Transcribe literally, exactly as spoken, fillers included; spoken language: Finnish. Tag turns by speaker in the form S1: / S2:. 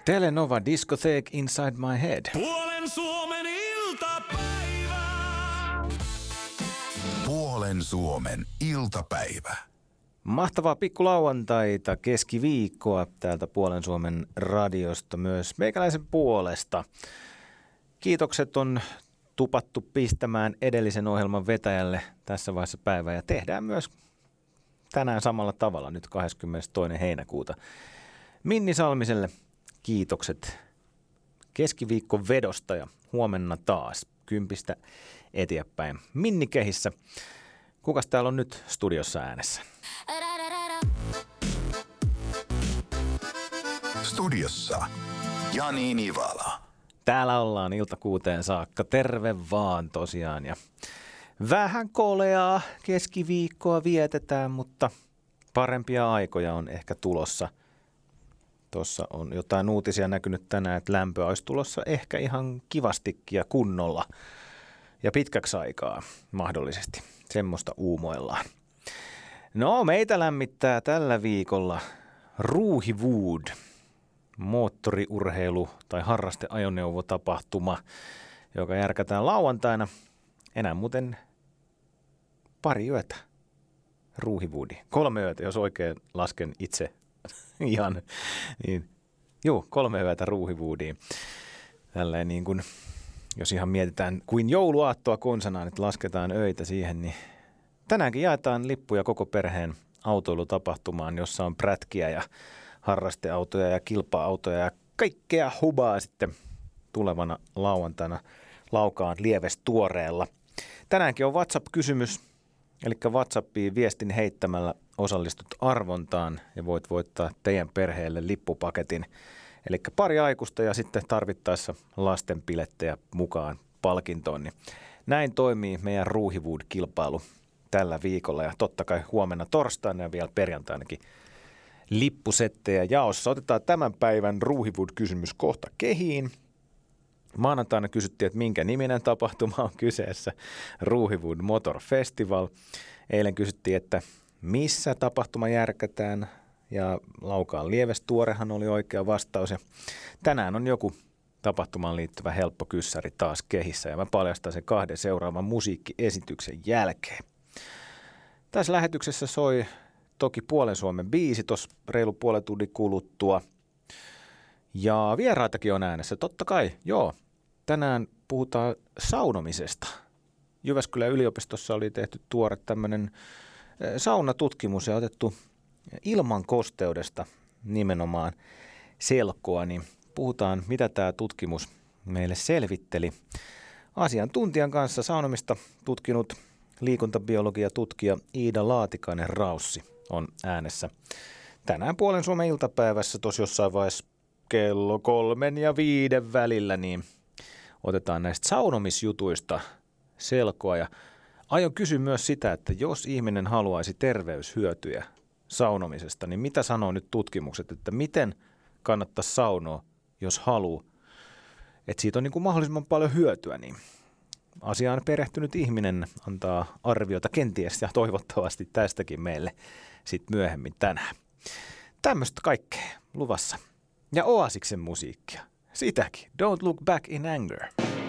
S1: Telenova Discotheque Inside My Head.
S2: Puolen Suomen iltapäivä.
S3: Puolen Suomen iltapäivä.
S1: Mahtavaa pikkulauantaita, keskiviikkoa täältä Puolen Suomen radiosta myös meikäläisen puolesta. Kiitokset on tupattu pistämään edellisen ohjelman vetäjälle tässä vaiheessa päivää ja tehdään myös tänään samalla tavalla nyt kahdeskymmenestoinen heinäkuuta. Minni Salmiselle kiitokset keskiviikon vedosta ja huomenna taas kympistä eteenpäin. Minni kehissä. Kukas täällä on nyt studiossa äänessä?
S3: Studiossa Jani Nivala.
S1: Täällä ollaan ilta kuuteen saakka. Terve vaan tosiaan. Ja vähän koleaa keskiviikkoa vietetään, mutta parempia aikoja on ehkä tulossa. Tuossa on jotain uutisia näkynyt tänään, että lämpöä olisi tulossa ehkä ihan kivastikin ja kunnolla. Ja pitkäksi aikaa mahdollisesti. Semmoista uumoillaan. No, meitä lämmittää tällä viikolla Ruuhiwood, moottoriurheilu- tai harrasteajoneuvotapahtuma, joka järkätään lauantaina. Enää muuten pari yötä Ruuhiwoodi. Kolme yötä, jos oikein lasken itse ihan. Niin, juu, kolme yötä Ruuhiwoodiin. Tälleen niin kuin, jos ihan mietitään kuin jouluaattoa konsanaan, että lasketaan öitä siihen, niin tänäänkin jaetaan lippuja koko perheen autoilutapahtumaan, jossa on prätkiä ja harrasteautoja ja kilpa-autoja ja kaikkea hubaa sitten tulevana lauantaina Laukaan lievestuoreella. Tänäänkin on WhatsApp-kysymys, eli WhatsAppiin viestin heittämällä osallistut arvontaan ja voit voittaa teidän perheelle lippupaketin. Eli pari aikuista ja sitten tarvittaessa lastenpilettejä mukaan palkintoon. Niin näin toimii meidän Ruuhiwood-kilpailu tällä viikolla ja totta kai huomenna torstaina ja vielä perjantainakin lippusettejä jaossa. Otetaan tämän päivän Ruuhiwood-kysymys kohta kehiin. Maanantaina kysyttiin, että minkä niminen tapahtuma on kyseessä. Ruuhiwood Motor Festival. Eilen kysyttiin, että missä tapahtuma järkätään. Ja Laukaan lievestuorehan oli oikea vastaus. Ja tänään on joku tapahtumaan liittyvä helppo kyssäri taas kehissä. Ja mä paljastan sen kahden seuraavan musiikkiesityksen jälkeen. Tässä lähetyksessä soi toki Puolen Suomen biisi tuossa reilu puolen tunnin kuluttua. Ja vieraitakin on äänessä, totta kai, joo. Tänään puhutaan saunomisesta. Jyväskylän yliopistossa oli tehty tuore tämmöinen saunatutkimus ja otettu ilman kosteudesta nimenomaan selkoa. Niin puhutaan, mitä tämä tutkimus meille selvitteli. Asiantuntijan kanssa saunomista tutkinut liikuntabiologia tutkija Iida Laatikainen-Raussi on äänessä. Tänään Puolen Suomen iltapäivässä tuossa jossain vaiheessa kello kolmen ja viiden välillä, niin otetaan näistä saunomisjutuista selkoa. Ja aion kysyä myös sitä, että jos ihminen haluaisi terveyshyötyjä saunomisesta, niin mitä sanoo nyt tutkimukset, että miten kannattaisi saunoa, jos haluaa, että siitä on niin kuin mahdollisimman paljon hyötyä, niin asiaan perehtynyt ihminen antaa arviota kenties ja toivottavasti tästäkin meille sitten myöhemmin tänään. Tämmöistä kaikkea luvassa. Ja Oasiksen musiikkia. Sitäkin. Don't Look Back in Anger.